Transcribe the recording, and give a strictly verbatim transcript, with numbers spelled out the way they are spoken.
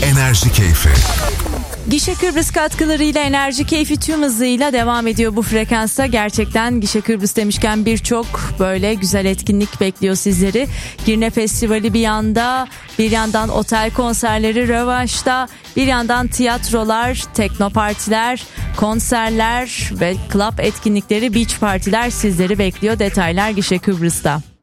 Enerji Keyfi. Gişe Kıbrıs katkılarıyla Enerji Keyfi tüm hızıyla devam ediyor bu frekansta. Gerçekten Gişe Kıbrıs demişken birçok böyle güzel etkinlik bekliyor sizleri. Girne Festivali bir yanda, bir yandan otel konserleri rövanşta, bir yandan tiyatrolar, teknopartiler, konserler ve club etkinlikleri, beach partiler sizleri bekliyor. Detaylar Gişe Kıbrıs'ta.